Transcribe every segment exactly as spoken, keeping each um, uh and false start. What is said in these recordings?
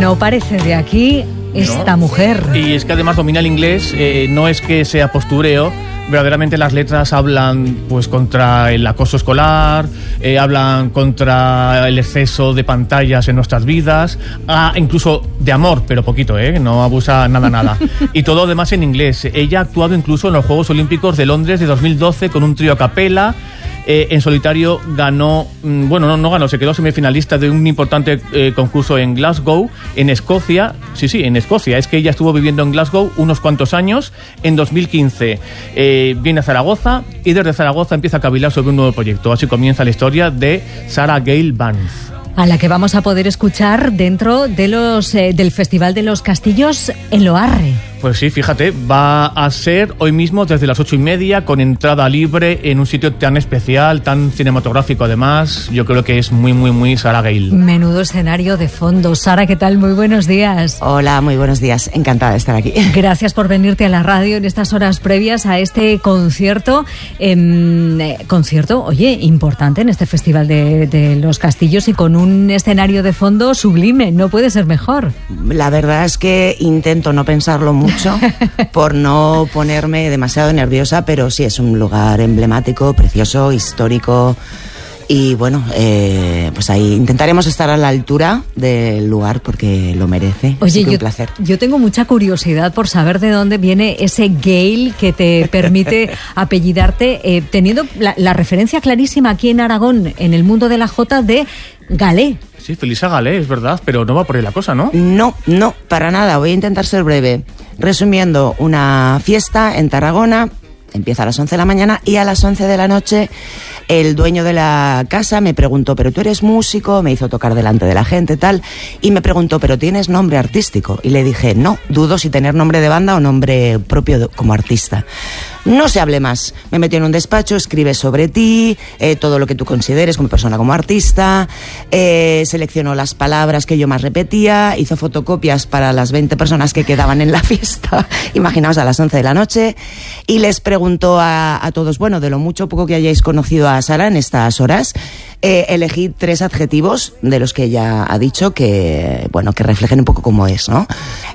No parece de aquí esta ¿no? mujer. Y es que además domina el inglés, eh, no es que sea postureo, verdaderamente las letras hablan pues contra el acoso escolar, eh, hablan contra el exceso de pantallas en nuestras vidas, ah, incluso de amor, pero poquito, ¿eh? No abusa nada, nada. Y todo además en inglés. Ella ha actuado incluso en los Juegos Olímpicos de Londres de dos mil doce con un trío a capela. Eh, en solitario ganó, bueno, no, no ganó, se quedó semifinalista de un importante eh, concurso en Glasgow, en Escocia. Sí, sí, en Escocia. Es que ella estuvo viviendo en Glasgow unos cuantos años. En dos mil quince eh, viene a Zaragoza y desde Zaragoza empieza a cavilar sobre un nuevo proyecto. Así comienza la historia de Sarah Gale Byrnes, a la que vamos a poder escuchar dentro de los eh, del Festival de los Castillos en Loarre. Pues sí, fíjate, va a ser hoy mismo desde las ocho y media con entrada libre en un sitio tan especial, tan cinematográfico además. Yo creo que es muy, muy, muy Sarah Gale. Menudo escenario de fondo. Sara, ¿qué tal? Muy buenos días. Hola, muy buenos días. Encantada de estar aquí. Gracias por venirte a la radio en estas horas previas a este concierto. Eh, concierto, oye, importante en este Festival de, de los Castillos y con un escenario de fondo sublime. No puede ser mejor. La verdad es que intento no pensarlo mucho. mucho por no ponerme demasiado nerviosa, pero sí, es un lugar emblemático, precioso, histórico y bueno, eh, pues ahí intentaremos estar a la altura del lugar porque lo merece. Oye, yo, un placer. yo tengo mucha curiosidad por saber de dónde viene ese Gale que te permite apellidarte, eh, teniendo la, la referencia clarísima aquí en Aragón, en el mundo de la jota, de Galé. Sí, Felisa Galé, es verdad, pero no va por ahí la cosa, ¿no? No, no, para nada. Voy a intentar ser breve. Resumiendo, una fiesta en Tarragona, empieza a las once de la mañana y a las once de la noche el dueño de la casa me preguntó, ¿pero tú eres músico? Me hizo tocar delante de la gente, tal, y me preguntó, ¿pero tienes nombre artístico? Y le dije, no, dudo si tener nombre de banda o nombre propio de, como artista. No se hable más. Me metió en un despacho, escribe sobre ti, eh, todo lo que tú consideres como persona, como artista, eh, seleccionó las palabras que yo más repetía, hizo fotocopias para las veinte personas que quedaban en la fiesta, imaginaos a las once de la noche, y les preguntó a, a todos, bueno, de lo mucho o poco que hayáis conocido a Sara en estas horas, eh, elegí tres adjetivos de los que ella ha dicho que, bueno, que reflejen un poco cómo es, ¿no?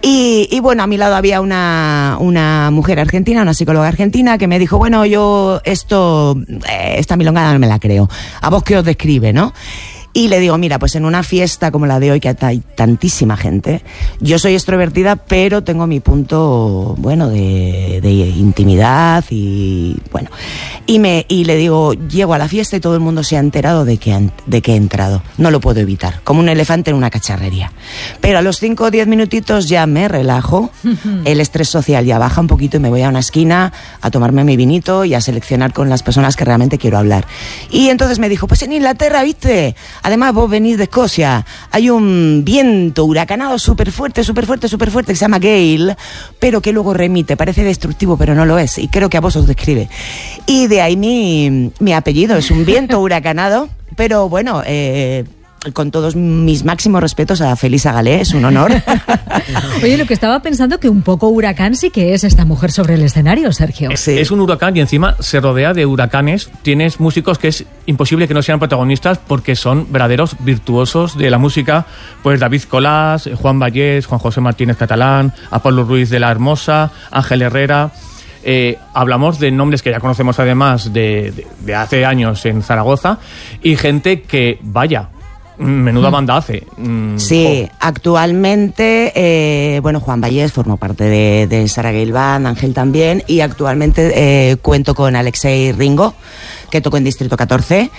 Y, y bueno, a mi lado había una, una mujer argentina, una psicóloga argentina, que me dijo, bueno, yo esto, eh, esta milonga no me la creo. ¿A vos qué os describe, no? Y le digo, mira, pues en una fiesta como la de hoy, que hay tantísima gente, yo soy extrovertida, pero tengo mi punto, bueno, de, de intimidad y, bueno, y, me, y le digo, llego a la fiesta y todo el mundo se ha enterado de que, han, de que he entrado. No lo puedo evitar, como un elefante en una cacharrería. Pero a los cinco o diez minutitos ya me relajo, el estrés social ya baja un poquito y me voy a una esquina a tomarme mi vinito y a seleccionar con las personas que realmente quiero hablar. Y entonces me dijo, pues en Inglaterra, ¿viste? Además, vos venís de Escocia, hay un viento huracanado súper fuerte, súper fuerte, súper fuerte, que se llama Gale, pero que luego remite, parece destructivo, pero no lo es, y creo que a vos os describe. Y de ahí mi, mi apellido, es un viento huracanado, pero bueno, eh, con todos mis máximos respetos a Felisa Galé, es un honor. Oye, lo que estaba pensando, que un poco huracán sí que es esta mujer sobre el escenario, Sergio. Sí. Es un huracán y encima se rodea de huracanes. Tienes músicos que es imposible que no sean protagonistas porque son verdaderos virtuosos de la música. Pues David Colás, Juan Vallés, Juan José Martínez Catalán, Apolo Ruiz de la Hermosa, Ángel Herrera. Eh, hablamos de nombres que ya conocemos además de, de, de hace años en Zaragoza y gente que, vaya, menuda banda hace. Mm, sí, oh. actualmente, eh, bueno, Juan Vallés formó parte de, de Sarah Gale Band, Ángel también, y actualmente eh, cuento con Alexei Ringo, que tocó en Distrito catorce,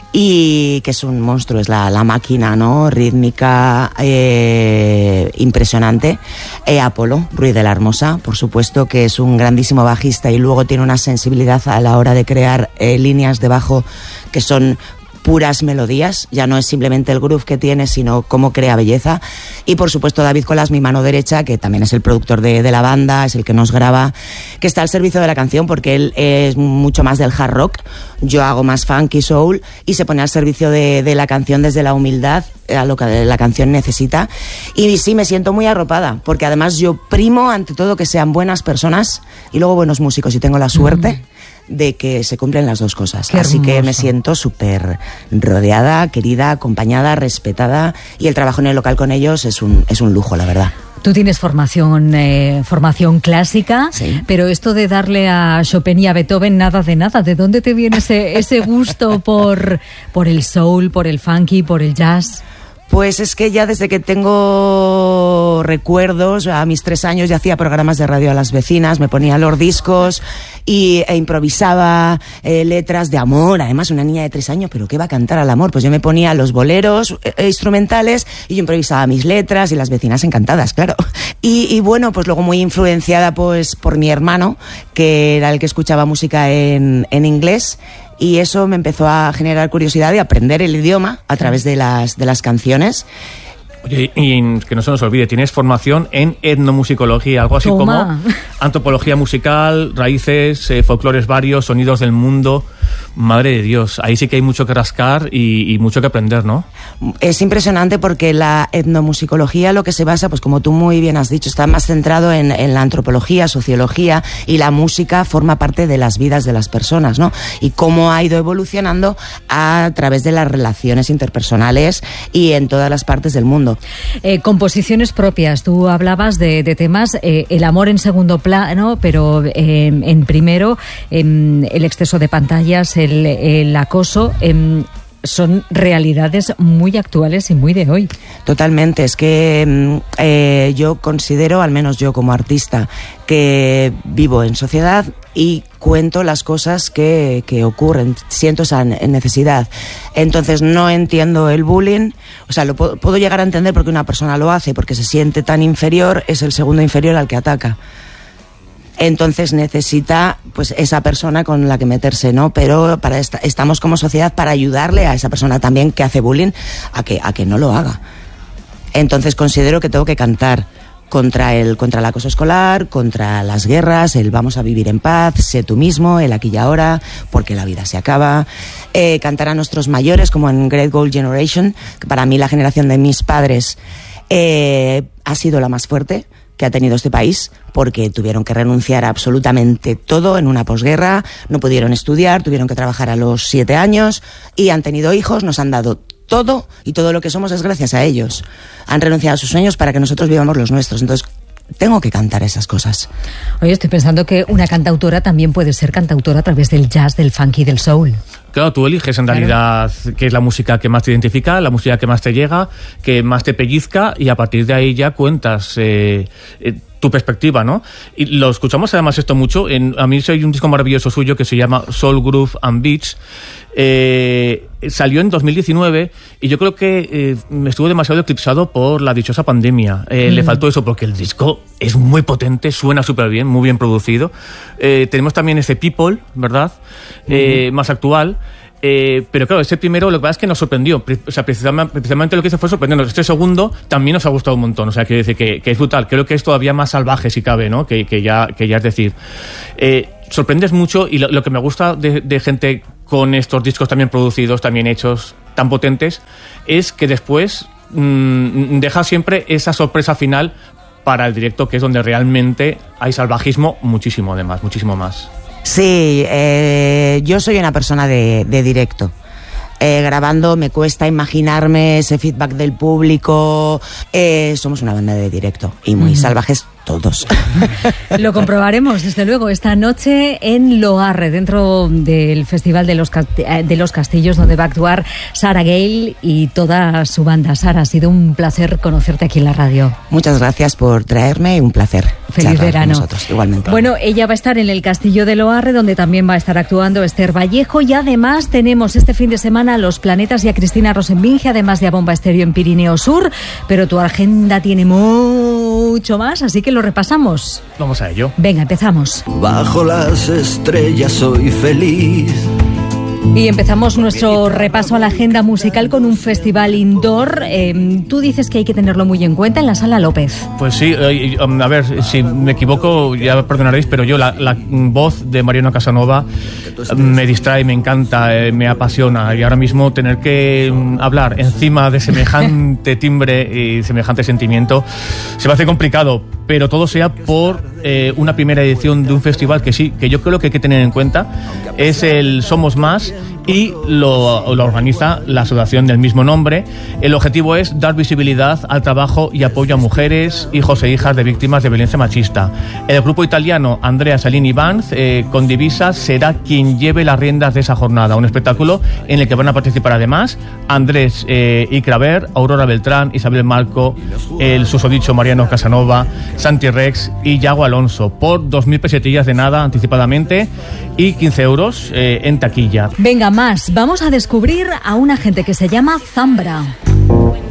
y que es un monstruo, es la, la máquina, ¿no? Rítmica, eh, impresionante. Eh, Apolo Ruiz de la Hermosa, por supuesto, que es un grandísimo bajista y luego tiene una sensibilidad a la hora de crear eh, líneas de bajo que son puras melodías, ya no es simplemente el groove que tiene, sino cómo crea belleza. Y por supuesto David Colás, mi mano derecha, que también es el productor de, de la banda, es el que nos graba, que está al servicio de la canción porque él es mucho más del hard rock, yo hago más funk y soul, y se pone al servicio de, de la canción desde la humildad a lo que la canción necesita. Y sí, me siento muy arropada, porque además yo primo ante todo que sean buenas personas y luego buenos músicos, y tengo la suerte mm. de que se cumplen las dos cosas. Qué Así que hermoso. me siento súper rodeada, querida, acompañada, respetada, y el trabajo en el local con ellos es un, es un lujo, la verdad. Tú tienes formación eh, formación clásica, Sí. pero esto de darle a Chopin y a Beethoven nada de nada. ¿De dónde te viene ese, ese gusto por, por el soul, por el funky, por el jazz? Pues es que ya desde que tengo recuerdos, a mis tres años ya hacía programas de radio a las vecinas, me ponía los discos y, e improvisaba eh, letras de amor. Además, una niña de tres años, ¿pero qué va a cantar al amor? Pues yo me ponía los boleros eh, instrumentales y yo improvisaba mis letras y las vecinas encantadas, claro. Y, y bueno, pues luego muy influenciada pues por mi hermano, que era el que escuchaba música en, en inglés. Y eso me empezó a generar curiosidad de aprender el idioma a través de las, de las canciones. Oye, y que no se nos olvide, tienes formación en etnomusicología, algo así Toma. como antropología musical, raíces, eh, folclores varios, sonidos del mundo. Madre de Dios, ahí sí que hay mucho que rascar y, y mucho que aprender, ¿no? Es impresionante porque la etnomusicología lo que se basa, pues como tú muy bien has dicho, está más centrado en, en la antropología, sociología, y la música forma parte de las vidas de las personas, ¿no? Y cómo ha ido evolucionando a través de las relaciones interpersonales y en todas las partes del mundo. Eh, composiciones propias. Tú hablabas de, de temas, eh, el amor en segundo plano, pero eh, en primero, eh, el exceso de pantallas, el, el acoso. Eh, son realidades muy actuales y muy de hoy. Totalmente, es que eh, yo considero, al menos yo como artista, que vivo en sociedad y cuento las cosas que, que ocurren, siento esa necesidad. Entonces no entiendo el bullying, o sea, lo puedo, puedo llegar a entender porque una persona lo hace, porque se siente tan inferior, es el segundo inferior al que ataca. Entonces necesita pues esa persona con la que meterse, ¿no? Pero para esta, estamos como sociedad para ayudarle a esa persona también que hace bullying a que, a que no lo haga. Entonces considero que tengo que cantar contra el, contra el acoso escolar, contra las guerras, el vamos a vivir en paz, sé tú mismo, el aquí y ahora, porque la vida se acaba. Eh, cantar a nuestros mayores, como en Great Gold Generation, que para mí la generación de mis padres eh, ha sido la más fuerte que ha tenido este país, porque tuvieron que renunciar a absolutamente todo en una posguerra, no pudieron estudiar, tuvieron que trabajar a los siete años y han tenido hijos, nos han dado todo y todo lo que somos es gracias a ellos. Han renunciado a sus sueños para que nosotros vivamos los nuestros. Entonces, tengo que cantar esas cosas. Oye, estoy pensando que una cantautora también puede ser cantautora a través del jazz, del funky y del soul. Claro, tú eliges en realidad qué es la música que más te identifica, la música que más te llega, que más te pellizca, y a partir de ahí ya cuentas eh, eh, tu perspectiva, ¿no? Y lo escuchamos además esto mucho. En, a mí hay un disco maravilloso suyo que se llama Soul, Groove and Beats. Eh, salió en dos mil diecinueve y yo creo que eh, estuvo demasiado eclipsado por la dichosa pandemia. Eh, mm. Le faltó eso porque el disco es muy potente, suena súper bien, muy bien producido. Eh, tenemos también ese People, ¿verdad? Eh, mm. Más actual. Eh, pero claro, ese primero lo que pasa es que nos sorprendió. O sea, precisamente, precisamente lo que hizo fue sorprendernos. Este segundo también nos ha gustado un montón. O sea, quiero decir que, que es brutal. Creo que es todavía más salvaje, si cabe, ¿no? Que, que, ya, que ya es decir. Eh, sorprendes mucho y lo, lo que me gusta de, de gente con estos discos también producidos, también hechos, tan potentes, es que después mmm, deja siempre esa sorpresa final para el directo, que es donde realmente hay salvajismo muchísimo, además, muchísimo más. Sí, eh, yo soy una persona de, de directo. Eh, grabando me cuesta imaginarme ese feedback del público. Eh, somos una banda de directo y muy mm. salvajes todos. Lo comprobaremos, desde luego, esta noche en Loarre, dentro del Festival de los, de los Castillos, donde va a actuar Sarah Gale y toda su banda. Sara, ha sido un placer conocerte aquí en la radio. Muchas gracias por traerme y un placer. Feliz verano. Con nosotros, igualmente. Bueno, ella va a estar en el Castillo de Loarre, donde también va a estar actuando Esther Vallejo, y además tenemos este fin de semana a Los Planetas y a Cristina Rosenbinge, además de a Bomba Estéreo en Pirineo Sur, pero tu agenda tiene mucho más, así que lo repasamos. Vamos a ello. Venga, empezamos. Bajo las estrellas soy feliz. Y empezamos nuestro repaso a la agenda musical con un festival indoor. Eh, tú dices que hay que tenerlo muy en cuenta en la Sala López. Pues sí, eh, a ver, si me equivoco, ya perdonaréis, pero yo la, la voz de Mariano Casanova me distrae, me encanta, eh, me apasiona. Y ahora mismo tener que um, hablar encima de semejante timbre y semejante sentimiento se me hace complicado. pero todo sea por eh, una primera edición de un festival que sí, que yo creo que hay que tener en cuenta, es el Somos Más, y lo, lo organiza la asociación del mismo nombre. El objetivo es dar visibilidad al trabajo y apoyo a mujeres, hijos e hijas de víctimas de violencia machista. El grupo italiano Andrea Salini Band, eh, con divisa, será quien lleve las riendas de esa jornada, un espectáculo en el que van a participar además Andrés eh, Icraver, Aurora Beltrán, Isabel Marco, el susodicho Mariano Casanova, Santi Rex y Yago Alonso, por dos mil pesetillas de nada anticipadamente y quince euros eh, en taquilla. Venga, más. Vamos a descubrir a una gente que se llama Zambra.